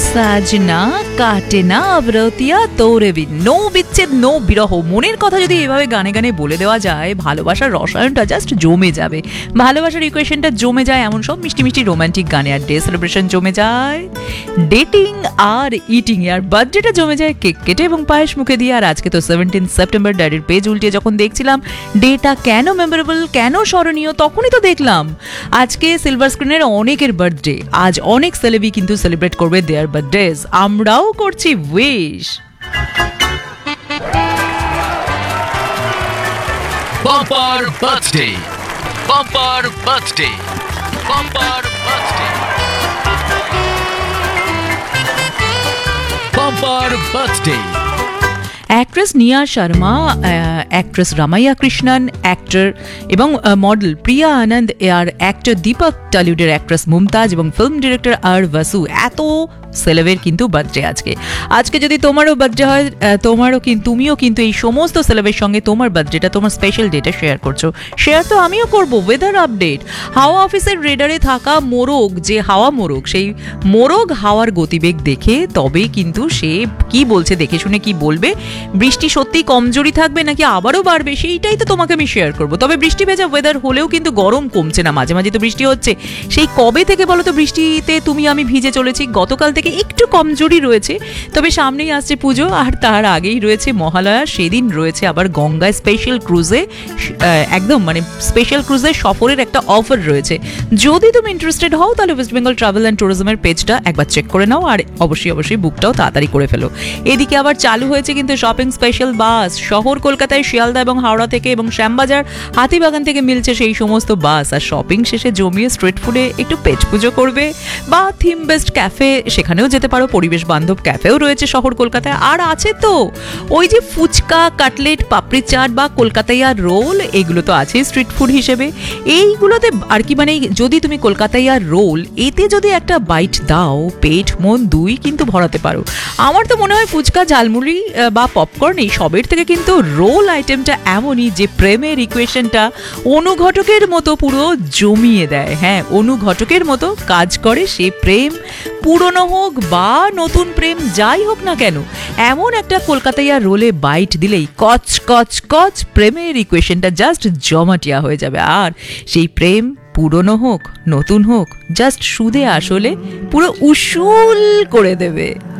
সাজনা কাটে না আবরতিয়া তোরে বিন, নো বিচ্ছেদ নো বিরহ। মনের কথা যদি এভাবে গানে গানে বলে দেওয়া যায়, ভালোবাসার রসায়নটা জাস্ট জমে যাবে, ভালোবাসার ইকুয়েশনটা জমে যায়। এমন সব মিষ্টি মিষ্টি রোমান্টিক গানে আর ডে সেলিব্রেশন জমে যায় ডেটিং আর ইটিং, আর বার্থডেটা জমে যায় কেক কেটে এবং পায়েস মুখে দিয়ে। আর আজকে তো 17 সেপ্টেম্বর, ডায়েরির পেজ উল্টে যখন দেখছিলাম ডেটা কেন মেমোরেবল, কেন স্মরণীয়, তখনই তো দেখলাম আজকে সিলভার স্ক্রিনের অনেকের বার্থডে। আজ অনেক সেলেবি কিন্তু সেলিব্রেট করবে দেয়ার বার্থডেজ, আমরাও করছি wish. Bumper birthday, bumper birthday, bumper birthday, bumper birthday. Actress নিয়া শর্মা, অ্যাক্ট্রেস রামাইয়া কৃষ্ণন, অ্যাক্টর এবং মডেল প্রিয়া আনন্দ, আর অ্যাক্টর দীপক, টলিউডের অ্যাক্ট্রেস মুমতাজ এবং ফিল্ম ডিরেক্টর আর বাসু, এত সেলেবের কিন্তু বার্থডে আজকে। আজকে যদি তোমারও বার্থডে হয়, তুমিও কিন্তু এই সমস্ত সেলেবের সঙ্গে তোমার বার্থডেটা, তোমার স্পেশাল ডেটা শেয়ার করছো। শেয়ার তো আমিও করব। ওয়েদার আপডেট, হাওয়া অফিসের রেডারে থাকা মোরগ, যে হাওয়া মোরগ, সেই মোরগ হাওয়ার গতিবেগ দেখে তবেই কিন্তু সে কি বলছে, দেখে শুনে কি বলবে, বৃষ্টি সত্যি কমজোরি থাকবে নাকি আবারও বাড়বে, সেইটাই তো তোমাকে আমি শেয়ার করবো। তবে বৃষ্টি ভেজা ওয়েদার হলেও কিন্তু গরম কমছে না, মাঝে মাঝে তো বৃষ্টি হচ্ছে। সেই কবে থেকে বলো তো বৃষ্টিতে তুমি আমি ভিজে চলেছি? গতকাল থেকে একটু কমজোরি রয়েছে, তবে সামনেই আসছে পুজো, আর তার আগেই রয়েছে মহালয়া, সেদিন রয়েছে আবার গঙ্গায় স্পেশাল ক্রুজে, একদম মানে স্পেশাল ক্রুজে সফরের একটা অফার রয়েছে। যদি তুমি ইন্টারেস্টেড হও তাহলে ওয়েস্ট বেঙ্গল ট্রাভেল অ্যান্ড ট্যুরিজমের পেজটা একবার চেক করে নাও, আর অবশ্যই বুকটাও তাড়াতাড়ি করে ফেলো। এদিকে আবার চালু হয়েছে কিন্তু শপিং স্পেশাল বাস, শহর কলকাতায় শিয়ালদা এবং হাওড়া থেকে এবং শ্যামবাজার হাতিবাগান থেকে মিলছে সেই সমস্ত বাস। আর শপিং শেষে জমিয়ে স্ট্রিট ফুডে একটু পেট পুজো করবে বা থিম বেসড ক্যাফে, সেখানেও যেতে পারো। পরিবেশ বান্ধব ক্যাফেও রয়েছে শহর কলকাতায়। আর আছে তো ওই যে ফুচকা, কাটলেট, পাপড়ি চাট বা কলকাতাইয়া রোল, এগুলো তো আছে স্ট্রিট ফুড হিসেবে। এইগুলোতে আর কি মানে যদি তুমি কলকাতাইয়া রোল, এতে যদি একটা বাইট দাও, পেট মন দুই কিন্তু ভরাতে পারো। আমার তো মনে হয় ফুচকা, ঝালমুড়ি বা পপকর্ন, এই সবের থেকে কিন্তু রোল আইটেমটা এমনই যে প্রেমের ইকুয়েশনটা অনুঘটকের মতো পুরো জমিয়ে দেয়। হ্যাঁ, অনুঘটকের মতো কাজ করে সে প্রেম, পুরনো হোক বা নতুন প্রেম, যাই হোক না কেন, এমন একটা কলকাতাইয়া রোলে বাইট দিলেই কচ কচ কচ প্রেমের ইকুয়েশনটা জাস্ট জমাটিয়া হয়ে যাবে। আর সেই প্রেম পুরনো হোক নতুন হোক, জাস্ট সুদে আসলে পুরো উসুল করে দেবে।